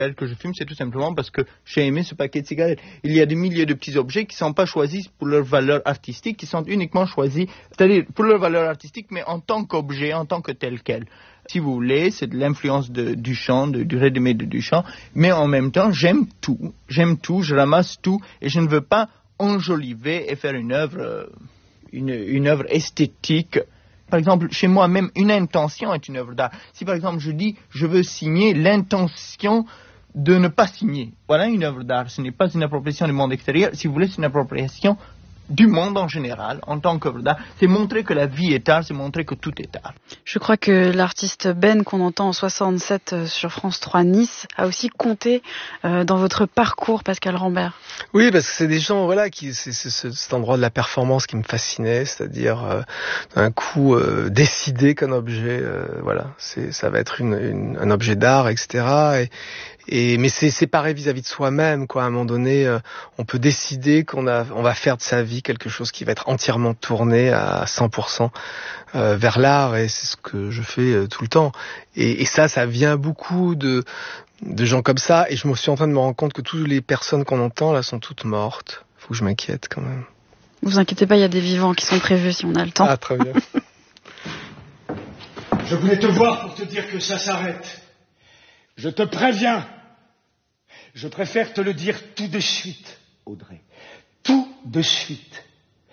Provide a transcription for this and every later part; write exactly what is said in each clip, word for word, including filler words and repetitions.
que je fume, c'est tout simplement parce que j'ai aimé ce paquet de cigarettes. Il y a des milliers de petits objets qui ne sont pas choisis pour leur valeur artistique, qui sont uniquement choisis, c'est-à-dire pour leur valeur artistique, mais en tant qu'objet, en tant que tel quel. Si vous voulez, c'est de l'influence de Duchamp, de, du Rédimé de Duchamp, mais en même temps, j'aime tout. J'aime tout, je ramasse tout, et je ne veux pas enjoliver et faire une œuvre, euh, une, une œuvre esthétique. Par exemple, chez moi, même une intention est une œuvre d'art. Si par exemple je dis, je veux signer, l'intention de ne pas signer, voilà une œuvre d'art. Ce n'est pas une appropriation du monde extérieur. Si vous voulez, c'est une appropriation du monde en général, en tant qu'œuvre d'art. C'est montrer que la vie est art, c'est montrer que tout est art. Je crois que l'artiste Ben, qu'on entend en soixante-sept sur France trois Nice, a aussi compté euh, dans votre parcours, Pascal Rambert. Oui, parce que c'est des gens, voilà, qui, c'est, c'est, c'est cet endroit de la performance qui me fascinait, c'est-à-dire euh, d'un coup euh, décider qu'un objet, euh, voilà, c'est, ça va être une, une, un objet d'art, et cetera. Et, Et mais c'est séparé vis-à-vis de soi-même, quoi. À un moment donné, euh, on peut décider qu'on a, on va faire de sa vie quelque chose qui va être entièrement tourné à cent pour cent euh, vers l'art, et c'est ce que je fais euh, tout le temps. Et, et ça, ça vient beaucoup de de gens comme ça. Et je me suis en train de me rendre compte que toutes les personnes qu'on entend là sont toutes mortes. Faut que je m'inquiète quand même. Vous inquiétez pas, il y a des vivants qui sont prévus si on a le temps. Ah, très bien. Je voulais te voir pour te dire que ça s'arrête. Je te préviens. Je préfère te le dire tout de suite, Audrey. Tout de suite.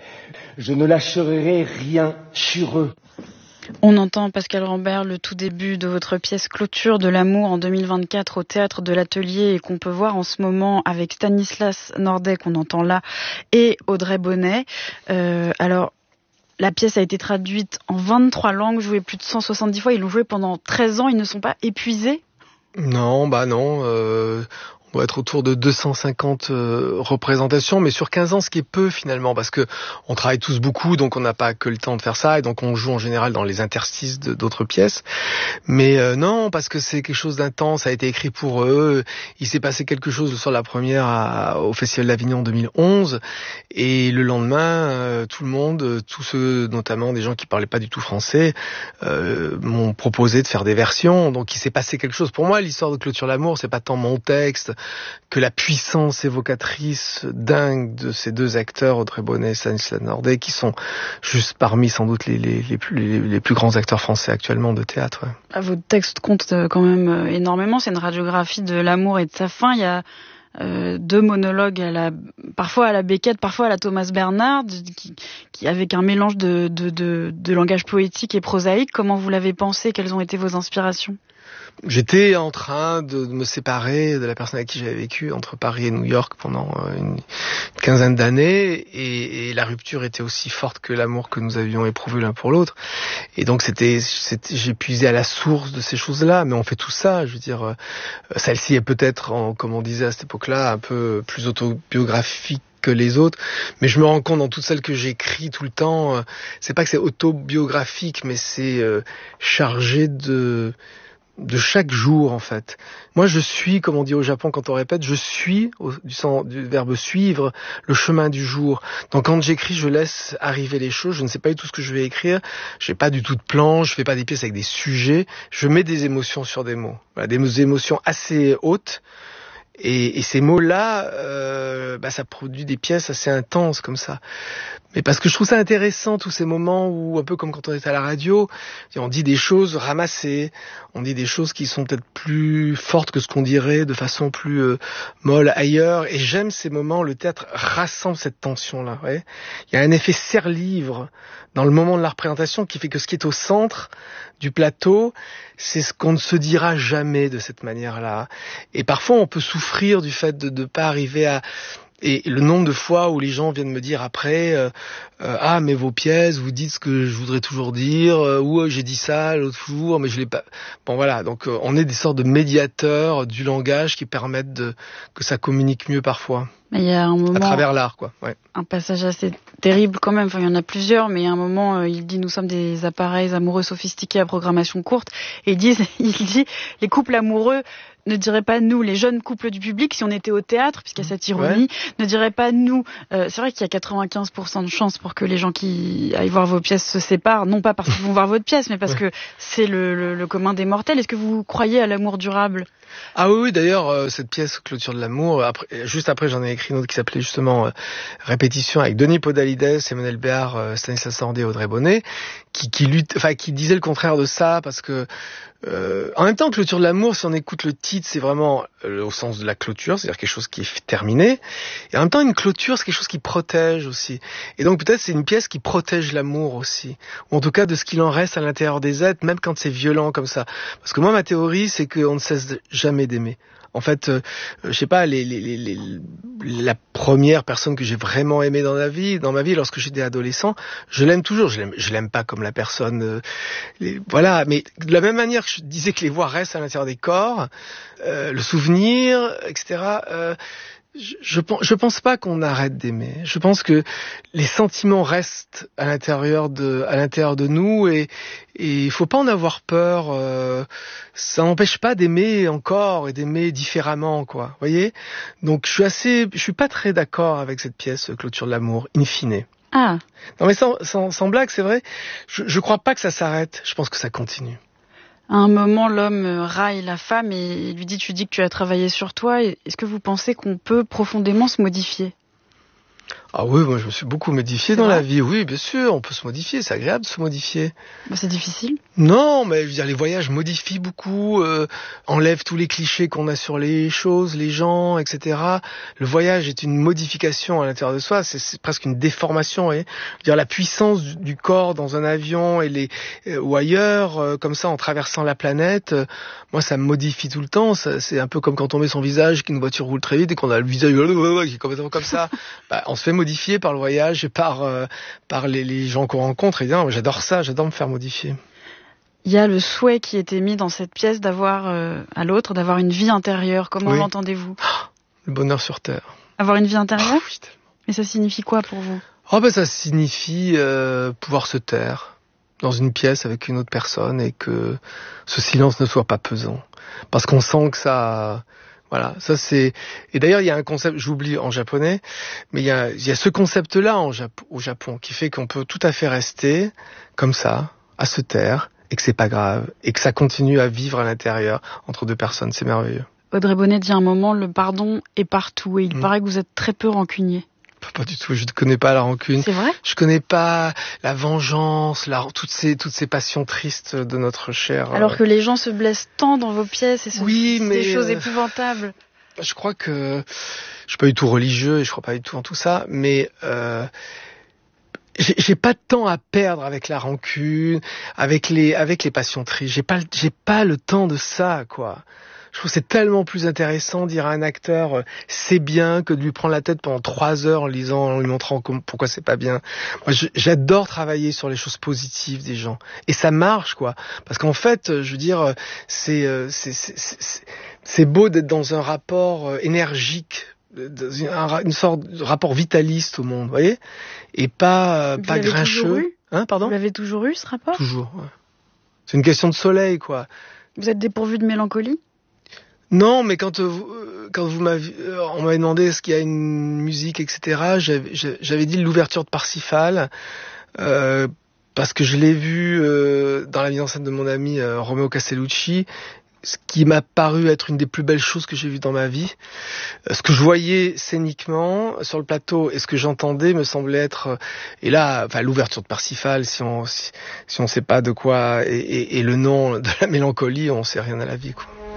Je ne lâcherai rien sur eux. On entend, Pascal Rambert, le tout début de votre pièce Clôture de l'amour en deux mille vingt-quatre au Théâtre de l'Atelier et qu'on peut voir en ce moment avec Stanislas Nordet, qu'on entend là, et Audrey Bonnet. Euh, alors, la pièce a été traduite en vingt-trois langues, jouée plus de cent soixante-dix fois. Ils l'ont jouée pendant treize ans. Ils ne sont pas épuisés ? Non, bah non. Euh, on doit être autour de deux cent cinquante euh, représentations, mais sur quinze ans, ce qui est peu finalement, parce que on travaille tous beaucoup, donc on n'a pas que le temps de faire ça, et donc on joue en général dans les interstices de, d'autres pièces. Mais euh, non, parce que c'est quelque chose d'intense, ça a été écrit pour eux. Il s'est passé quelque chose sur la première à, au Festival d'Avignon en deux mille onze, et le lendemain, euh, tout le monde, tous ceux, notamment des gens qui parlaient pas du tout français, euh, m'ont proposé de faire des versions. Donc il s'est passé quelque chose. Pour moi, l'histoire de Clôture l'amour, c'est pas tant mon texte que la puissance évocatrice dingue de ces deux acteurs, Audrey Bonnet et Stanislas Nordet, qui sont juste parmi sans doute les, les, les, plus, les, les plus grands acteurs français actuellement de théâtre. Ouais. Ah, votre texte compte quand même énormément, c'est une radiographie de l'amour et de sa fin. Il y a euh, deux monologues, à la, parfois à la Beckett, parfois à la Thomas Bernhard, qui, qui, avec un mélange de, de, de, de langage poétique et prosaïque. Comment vous l'avez pensé ? Quelles ont été vos inspirations ? J'étais en train de me séparer de la personne avec qui j'avais vécu entre Paris et New York pendant une quinzaine d'années, et, et la rupture était aussi forte que l'amour que nous avions éprouvé l'un pour l'autre. Et donc c'était, c'était j'ai puisé à la source de ces choses-là, mais on fait tout ça. Je veux dire, celle-ci est peut-être, en, comme on disait à cette époque-là, un peu plus autobiographique que les autres, mais je me rends compte dans toutes celles que j'écris tout le temps, c'est pas que c'est autobiographique, mais c'est euh, chargé de de chaque jour, en fait. Moi, je suis, comme on dit au Japon quand on répète, je suis, au, du, sens, du verbe suivre, le chemin du jour. Donc, quand j'écris, je laisse arriver les choses. Je ne sais pas du tout ce que je vais écrire. J'ai pas du tout de plan. Je fais pas des pièces avec des sujets. Je mets des émotions sur des mots. Voilà, des émotions assez hautes. Et, et ces mots-là, euh, bah, ça produit des pièces assez intenses comme ça. Mais parce que je trouve ça intéressant, tous ces moments où, un peu comme quand on est à la radio, on dit des choses ramassées, on dit des choses qui sont peut-être plus fortes que ce qu'on dirait de façon plus euh, molle ailleurs. Et j'aime ces moments où le théâtre rassemble cette tension-là. Ouais. Il y a un effet serre-livre dans le moment de la représentation qui fait que ce qui est au centre du plateau, c'est ce qu'on ne se dira jamais de cette manière-là. Et parfois, on peut souffrir du fait de ne pas arriver à... Et le nombre de fois où les gens viennent me dire après euh, euh, ah mais vos pièces, vous dites ce que je voudrais toujours dire, euh, ou euh, j'ai dit ça l'autre jour mais je l'ai pas. Bon voilà, donc euh, on est des sortes de médiateurs du langage qui permettent de que ça communique mieux parfois. Mais il y a un moment, à travers l'art, quoi. Ouais. Un passage assez terrible quand même. Enfin, il y en a plusieurs, mais il y a un moment, euh, il dit nous sommes des appareils amoureux sophistiqués à programmation courte, et il dit, il dit les couples amoureux ne dirait pas nous, les jeunes couples du public, si on était au théâtre, puisqu'il y a cette ironie, ouais. ne dirait pas nous, euh, c'est vrai qu'il y a quatre-vingt-quinze pour cent de chances pour que les gens qui aillent voir vos pièces se séparent, non pas parce qu'ils vont voir votre pièce, mais parce ouais. que c'est le, le, le commun des mortels. Est-ce que vous croyez à l'amour durable ? Ah oui, oui, d'ailleurs, euh, cette pièce Clôture de l'amour, après, juste après, j'en ai écrit une autre qui s'appelait justement euh, Répétition avec Denis Podalides, Emmanuel Béard, euh, Stanislas Nordet et Audrey Bonnet, qui, qui lutte, enfin, qui disait le contraire de ça, parce que Euh, en même temps, Clôture de l'amour, si on écoute le titre, c'est vraiment euh, au sens de la clôture, c'est-à-dire quelque chose qui est terminé. Et en même temps, une clôture, c'est quelque chose qui protège aussi. Et donc peut-être c'est une pièce qui protège l'amour aussi, ou en tout cas de ce qu'il en reste à l'intérieur des êtres, même quand c'est violent comme ça. Parce que moi, ma théorie, c'est qu'on ne cesse jamais d'aimer. En fait, euh, je sais pas, les, les, les, les, la première personne que j'ai vraiment aimée dans la vie, dans ma vie, lorsque j'étais adolescent, je l'aime toujours. Je l'aime, je l'aime pas comme la personne, euh, les, voilà. Mais de la même manière que je disais que les voix restent à l'intérieur des corps, euh, le souvenir, et cetera. Euh, Je, je, je pense pas qu'on arrête d'aimer. Je pense que les sentiments restent à l'intérieur de, à l'intérieur de nous et, et il faut pas en avoir peur. Euh, ça n'empêche pas d'aimer encore et d'aimer différemment, quoi. Voyez. Donc je suis assez, je suis pas très d'accord avec cette pièce Clôture de l'amour, in fine. Ah. Non mais sans, sans, sans blague, c'est vrai. Je, je crois pas que ça s'arrête. Je pense que ça continue. À un moment, l'homme raille la femme et lui dit « tu dis que tu as travaillé sur toi ». Est-ce que vous pensez qu'on peut profondément se modifier ? Ah oui, moi je me suis beaucoup modifié dans la vie. Oui, bien sûr, on peut se modifier, c'est agréable de se modifier. Bah, c'est difficile. Non, mais je veux dire, les voyages modifient beaucoup, euh, enlèvent tous les clichés qu'on a sur les choses, les gens, et cetera. Le voyage est une modification à l'intérieur de soi, c'est, c'est presque une déformation. Vous voyez, je veux dire, la puissance du, du corps dans un avion et les euh, ou ailleurs, euh, comme ça, en traversant la planète, euh, moi ça me modifie tout le temps. Ça, c'est un peu comme quand on met son visage, qu'une voiture roule très vite et qu'on a le visage qui est complètement comme ça. Bah, on se fait modifié par le voyage et par euh, par les, les gens qu'on rencontre. Et bien, j'adore ça, j'adore me faire modifier. Il y a le souhait qui était mis dans cette pièce d'avoir euh, à l'autre, d'avoir une vie intérieure. Comment oui. l'entendez-vous ? Oh, le bonheur sur terre. Avoir une vie intérieure ? Oh, oui, tellement. Et ça signifie quoi pour vous ? Oh ben ça signifie euh, pouvoir se taire dans une pièce avec une autre personne et que ce silence ne soit pas pesant. Parce qu'on sent que ça... Voilà, ça c'est... Et d'ailleurs, il y a un concept, j'oublie en japonais, mais il y a, il y a ce concept-là en Jap... au Japon qui fait qu'on peut tout à fait rester comme ça, à se taire, et que c'est pas grave, et que ça continue à vivre à l'intérieur entre deux personnes, c'est merveilleux. Audrey Bonnet dit à un moment, le pardon est partout, et il mmh. paraît que vous êtes très peu rancunier. Pas du tout, je ne connais pas la rancune. C'est vrai ? Je connais pas la vengeance, la, toutes ces toutes ces passions tristes de notre chair. Alors euh... que les gens se blessent tant dans vos pièces et ce oui, sont mais des choses euh... épouvantables. Je crois que je suis pas du tout religieux et je crois pas du tout en tout ça, mais euh, j'ai, j'ai pas de temps à perdre avec la rancune, avec les avec les passions tristes. J'ai pas j'ai pas le temps de ça, quoi. Je trouve que c'est tellement plus intéressant de dire à un acteur euh, c'est bien que de lui prendre la tête pendant trois heures en lisant, en lui montrant comme, pourquoi c'est pas bien. Moi, je, j'adore travailler sur les choses positives des gens et ça marche, quoi. Parce qu'en fait, je veux dire, c'est c'est c'est c'est, c'est beau d'être dans un rapport énergique, un, une sorte de rapport vitaliste au monde, vous voyez, et pas vous pas grincheux. Hein, pardon. Vous l'avez toujours eu ce rapport ? Toujours. Ouais. C'est une question de soleil, quoi. Vous êtes dépourvu de mélancolie ? Non, mais quand euh, quand vous m'avez, euh, on m'avait demandé est-ce qu'il y a une musique, et cetera. J'avais, j'avais dit l'ouverture de Parsifal euh, parce que je l'ai vu euh, dans la mise en scène de mon ami euh, Romeo Castellucci, ce qui m'a paru être une des plus belles choses que j'ai vues dans ma vie. Euh, ce que je voyais scéniquement sur le plateau et ce que j'entendais me semblait être euh, et là, enfin l'ouverture de Parsifal, si on si, si on sait pas de quoi et, et, et le nom de la mélancolie, on sait rien à la vie, quoi.